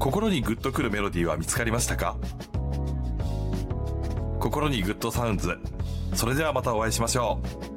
心にグッとくるメロディーは見つかりましたか？心にグッドサウンズ。それではまたお会いしましょう。